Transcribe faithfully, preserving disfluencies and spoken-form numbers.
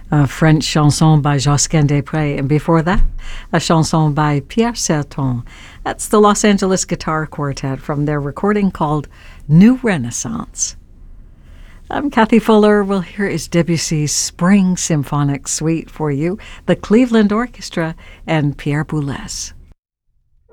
a French chanson by Josquin des Prez, and before that, a chanson by Pierre Serton. That's the Los Angeles Guitar Quartet from their recording called New Renaissance. I'm Kathy Fuller. Well, here is Debussy's Spring Symphonic Suite for you, the Cleveland Orchestra, and Pierre Boulez.